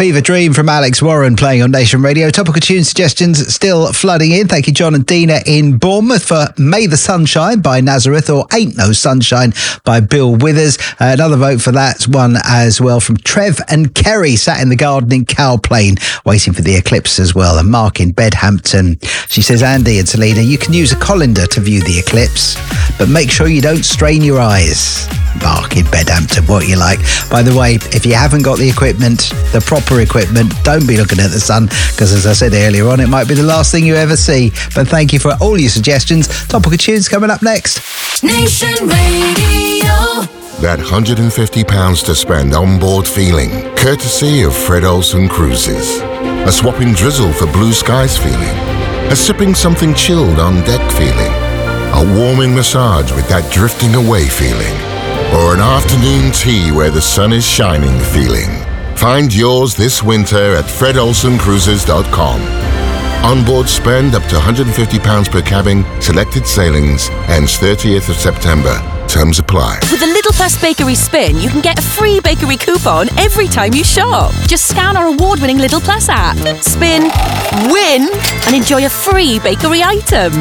Fever Dream from Alex Warren playing on Nation Radio. Topical tune suggestions still flooding in. Thank you, John and Dina in Bournemouth, for May the Sunshine by Nazareth or Ain't No Sunshine by Bill Withers. Another vote for that one as well from Trev and Kerry, sat in the garden in Cowplain, waiting for the eclipse as well. And Mark in Bedhampton. She says, Andy and Selena, you can use a colander to view the eclipse, but make sure you don't strain your eyes. Mark in Bedhampton, what you like. By the way, if you haven't got the equipment, the proper equipment, don't be looking at the sun, because as I said earlier on, it might be the last thing you ever see. But thank you for all your suggestions. Topical tunes coming up next. Nation Radio. That £150 to spend on board feeling, courtesy of Fred Olsen Cruises. A swapping drizzle for blue skies feeling. A sipping something chilled on deck feeling. A warming massage with that drifting away feeling. Or an afternoon tea where the sun is shining feeling. Find yours this winter at fredolsencruises.com. Onboard spend up to £150 per cabin, selected sailings, ends 30th of September. Terms apply. With the Little Plus Bakery Spin, you can get a free bakery coupon every time you shop. Just scan our award-winning Little Plus app, spin, win, and enjoy a free bakery item.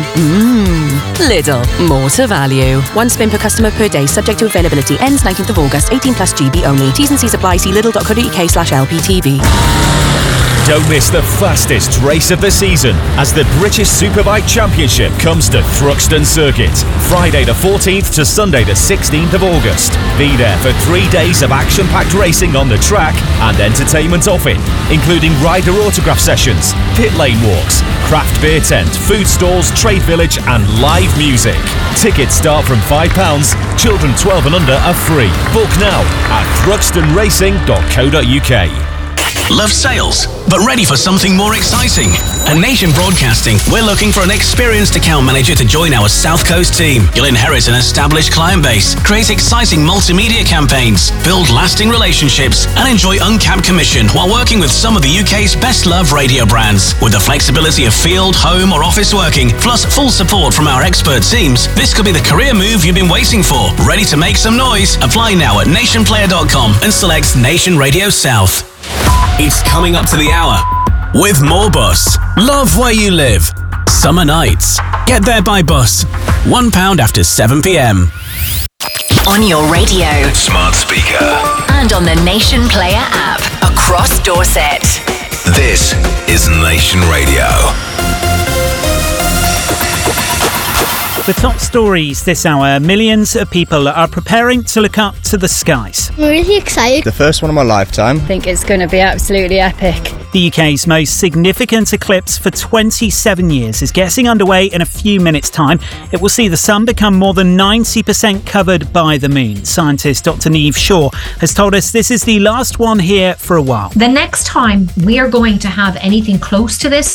Lidl, more to value. One spin per customer per day, subject to availability. Ends 19th of August, 18 plus GB only. T's and C's apply. See lidl.co.uk/LPTV. Don't miss the fastest race of the season as the British Superbike Championship comes to Thruxton Circuit. Friday the 14th to Sunday the 16th of August. Be there for 3 days of action-packed racing on the track and entertainment off it, including rider autograph sessions, pit lane walks, craft beer tent, food stalls, trade village and live music. Tickets start from £5. Children 12 and under are free. Book now at thruxtonracing.co.uk. Love sales, but ready for something more exciting? At Nation Broadcasting, we're looking for an experienced account manager to join our South Coast team. You'll inherit an established client base, create exciting multimedia campaigns, build lasting relationships, and enjoy uncapped commission while working with some of the UK's best-loved radio brands. With the flexibility of field, home, or office working, plus full support from our expert teams, this could be the career move you've been waiting for. Ready to make some noise? Apply now at nationplayer.com and select Nation Radio South. It's coming up to the hour with Moorbus. Love where you live. Summer nights. Get there by bus. £1 after 7 p.m. On your radio, Smart speaker, and on the Nation Player app across Dorset. This is Nation Radio. The top stories this hour. Millions of people are preparing to look up to the skies. I'm really excited. The first one of my lifetime. I think it's going to be absolutely epic. The UK's most significant eclipse for 27 years is getting underway in a few minutes' time. It will see the sun become more than 90% covered by the moon. Scientist Dr. Niamh Shaw has told us this is the last one here for a while. The next time we are going to have anything close to this,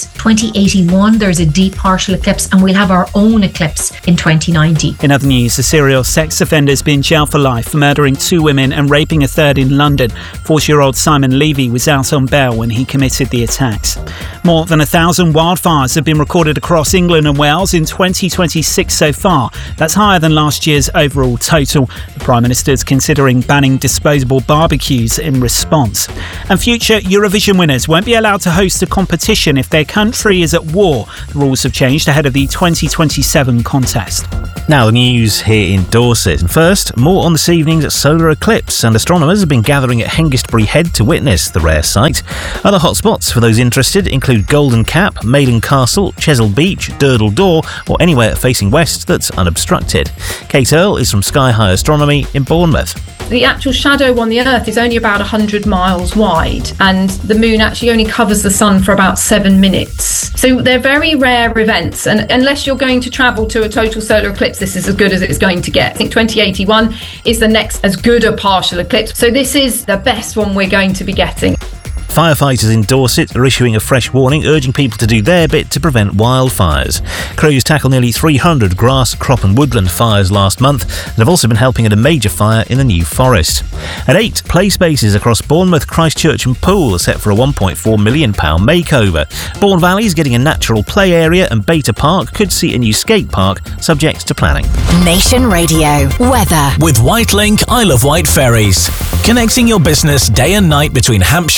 2081, there's a deep partial eclipse, and we'll have our own eclipse in 2090. In other news, a serial sex offender has been jailed for life for murdering 2 women and raping a third in London. 40-year-old Simon Levy was out on bail when he committed the attacks. More than 1,000 wildfires have been recorded across England and Wales in 2026 so far. That's higher than last year's overall total. The Prime Minister's considering banning disposable barbecues in response. And future Eurovision winners won't be allowed to host a competition if their country is at war. The rules have changed ahead of the 2027 contest. Now the news here in Dorset. And first, more on this evening's solar eclipse, and astronomers have been gathering at Hengistbury Head to witness the rare sight. Other hotspots for those interested include Golden Cap, Malin Castle, Chesil Beach, Durdle Door, or anywhere facing west that's unobstructed. Kate Earle is from Sky High Astronomy in Bournemouth. The actual shadow on the Earth is only about 100 miles wide, and the moon actually only covers the sun for about 7 minutes. So they're very rare events, and unless you're going to travel to a total solar eclipse, this is as good as it's going to get. I think 2081 is the next as good a partial eclipse, so this is the best one we're going to be getting. Firefighters in Dorset are issuing a fresh warning, urging people to do their bit to prevent wildfires. Crews tackled nearly 300 grass, crop and woodland fires last month and have also been helping at a major fire in the New Forest. At 8, play spaces across Bournemouth, Christchurch and Poole are set for a £1.4 million makeover. Bourne Valley is getting a natural play area, and Beta Park could see a new skate park, subject to planning. Nation Radio weather. With Whitelink, Isle of Wight ferries. Connecting your business day and night between Hampshire and the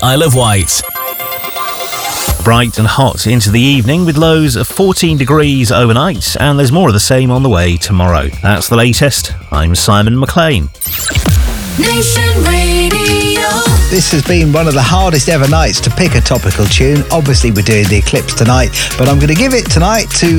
Isle of Wight. Bright and hot into the evening with lows of 14 degrees overnight, and there's more of the same on the way tomorrow. That's the latest. I'm Simon McLean. Nation Radio. This has been one of the hardest ever nights to pick a topical tune. Obviously, we're doing the Eclipse tonight, but I'm going to give it tonight to